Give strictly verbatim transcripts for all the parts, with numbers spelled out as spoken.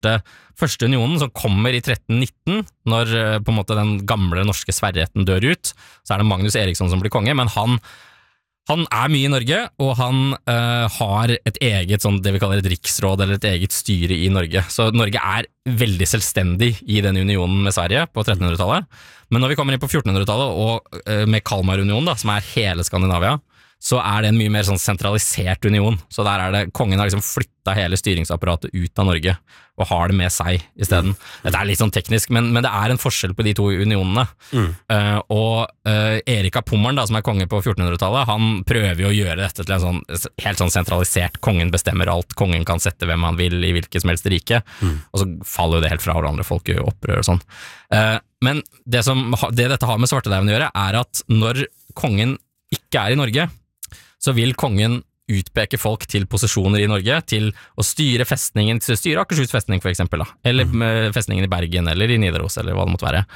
første, første unionen som kommer i tretten nitten, når på en måte den gamle norske sverreretten dør ut, så er det Magnus Eriksson som blir konge, men han Han er mye i Norge, og han uh, har et eget, sånn, det vi kaller et riksråd, eller et eget styre i Norge. Så Norge er veldig selvstendig i den unionen med Sverige på trettenhundretallet. Men når vi kommer inn på fjortenhundretallet, og uh, med Kalmarunionen, da, som er hele Skandinavia, så er det en mye mer sånn sentralisert union. Så der er det, kongen har liksom flyttet hele styringsapparatet ut av Norge, og har det med seg i stedet. Dette er litt sånn teknisk, men, men det er en forskjell på de to unionene. Mm. Uh, og uh, Erik av Pommern, da, som er konge på fjortenhundretallet, han prøver jo å gjøre dette til en sånn, helt sånn sentralisert, kongen bestemmer alt, kongen kan sette hvem han vil i hvilket som helst rike, mm. og så faller jo det helt fra hverandre, folk gjør opprør og sånn. Uh, men det, som, det dette har med svartedauden å gjøre, er at når kongen ikke er i Norge, så vil kongen utpeke folk til posisjoner i Norge, til å styre festningen, til å styre Akershus festning for eksempel, da, eller mm. festningen i Bergen, eller i Nidaros, eller hva det måtte være.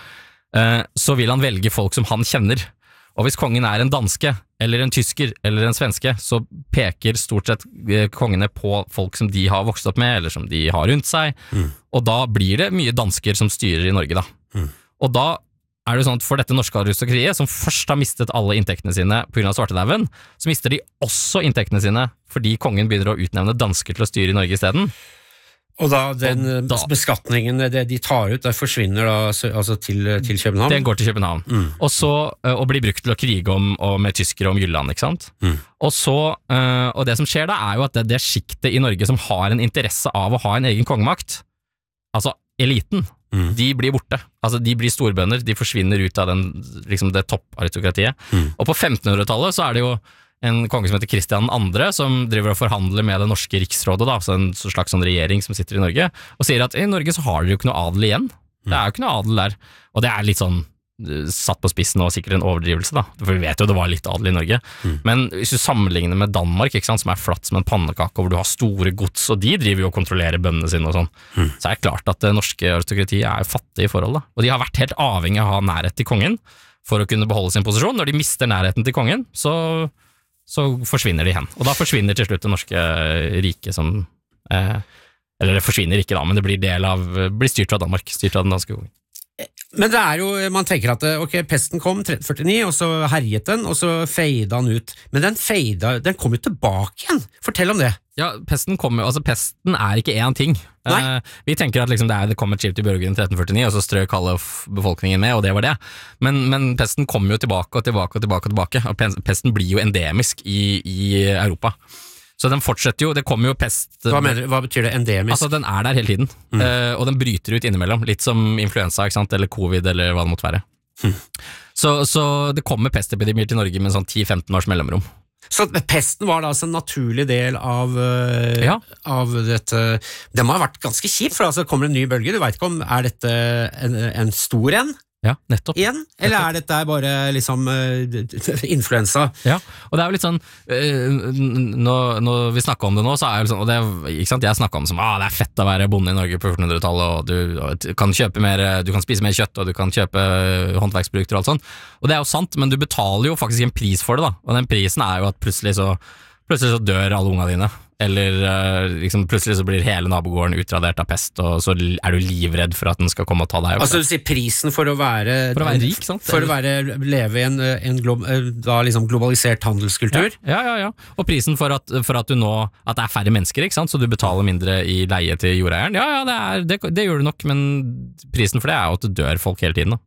Så vil han velge folk som han kjenner. Og hvis kongen er en danske, eller en tysker, eller en svenske, så peker stort sett kongene på folk som de har vokst opp med, eller som de har rundt seg, mm. og da blir det mye dansker som styrer i Norge, da. Mm. Og da er det sånn at for dette norske aristokratiet, som først har mistet alle inntektene sine på grunn av svartedauden, så mister de også inntektene sine fordi kongen begynner å utnevne dansker til å styre i Norge i stedet. Og da den og da, beskatningen det de tar ut, det forsvinner da altså til, til København? Den går til København. Mm. Og så og blir brukt til å krige om, og med tyskere om Jylland, ikke sant? Mm. Og så, og det som skjer da er jo at det, det skiktet i Norge som har en interesse av å ha en egen kongemakt, altså eliten, Mm. de blir borte, altså de blir storbønder, de forsvinner ut av den, liksom det topparistokratiet. Mm. Og på femtenhundretallet så er det jo en konge som heter Kristian den andre, som driver og forhandler med det norske riksrådet, da, så en slags sånn regjering som sitter i Norge, og sier at i Norge så har dere jo ikke noe adel igjen. Mm. Det er jo ikke noe adel der, og det er litt sånn satt på spissen og sikkert en overdrivelse da, for vi vet jo det var litt adel i Norge, mm. men hvis du sammenligner med Danmark, ikke sant, som er flatt som en pannekake, hvor du har store gods, og de driver jo og kontrollerer bøndene sine og sånn, mm. så er det klart at det norske aristokratiet er fattige i forhold da, og de har vært helt avhengig av å ha nærhet til kongen for å kunne beholde sin posisjon. Når de mister nærheten til kongen, så, så forsvinner de hen, og da forsvinner til slutt det norske riket som eh, eller det forsvinner ikke da, men det blir del av, blir styrt av Danmark, styrt av den danske kongen. Men det er jo, man tenker at ok, pesten kom tretten førtini, og så herjet den, og så feida den ut. Men den feida, den kom jo tilbake igjen. Fortell om det. Ja, pesten kommer jo, altså pesten er ikke én ting. Eh, vi tenker at liksom det, er, det kom et skip til Bjørgvin tretten førtini, og så strøk alle befolkningen med, og det var det. Men, men pesten kommer jo tilbake og tilbake og tilbake og tilbake, og pesten blir jo endemisk i, i Europa. Så den fortsetter jo, det kommer jo pest. Hva, mener, hva betyr det, endemisk? Altså den er der hele tiden, mm. uh, og den bryter ut innimellom, litt som influensa, ikke sant, eller covid, eller hva det måtte være. Mm. Så, så det kommer pestepidemier til Norge med sånn ti til femten års mellomrom. Så pesten var da altså en naturlig del av, uh, ja. av dette, det må ha vært ganske kjipt, for altså kommer en ny bølge, du vet ikke om, er dette en, en stor en? Ja, nettopp. Igjen? Eller nettopp. Er dette bare liksom uh, influensa? Ja, og det er jo litt sånn uh, når, når vi snakker om det nå, så er det sånn, og det, ikke sant, jeg snakker om det som, ah, det er fett å være bonde i Norge på fjortenhundretallet, og du og kan kjøpe mer, du kan spise mer kjøtt, og du kan kjøpe håndverksprodukter og alt sånt, og det er jo sant, men du betaler jo faktisk en pris for det da, og den prisen er jo at plutselig så, plutselig så dør alle unga dine, eller uh, liksom plutselig så blir hele nabogården utradert av pest, og så er du livredd for at den skal komme og ta deg opp. Altså du sier prisen for å være, for å være rik, sant? For å være, leve i en, en glo, da liksom globalisert handelskultur? Ja, ja, ja, ja. Og prisen for at, for at du nå, at det er færre mennesker, ikke sant? Så du betaler mindre i leie til jordeieren. Ja, ja, det, er, det, det gjør du nok, men prisen for det er jo at det dør folk hele tiden da.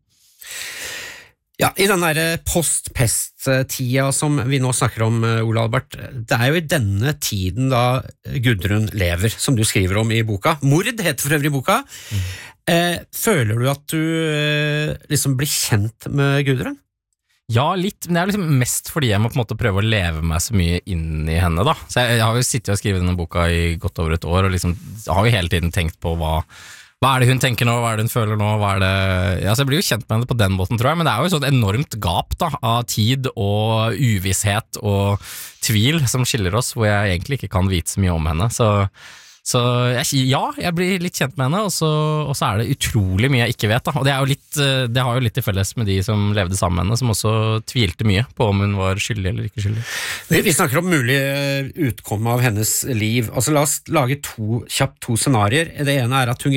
Ja, i den der post-pest-tida som vi nå snakker om, Ole Albert, det er jo i denne tiden da Gudrun lever, som du skriver om i boka. Mord heter for øvrig boka. Mm. Eh, føler du at du eh, liksom blir kjent med Gudrun? Ja, litt, men det er liksom mest fordi jeg må på en måte prøve å leve meg så mye inn i henne da. Så jeg, jeg har jo sittet og skrevet denne boka i godt over et år, og liksom har jo hele tiden tenkt på hva Hva er det hun tenker nå, hva er det hun føler nå, hva er det... Ja, så jeg blir jo kjent med henne på den måten, tror jeg, men det er jo et sånt enormt gap da, av tid og uvisshet og tvil som skiller oss, hvor jeg egentlig ikke kan vite så mye om henne, så, Så jeg, ja, jeg blir litt kjent med henne, og så, og så er det utrolig mye jeg ikke vet. Da. Og det, er jo litt, det har jo litt til felles med de som levde sammen med henne, som også tvilte mye på om hun var skyldig eller ikke skyldig. Vi, vi snakker om mulig utkomme av hennes liv. Altså, la oss lage to, kjapt to scenarier. Det ene er at hun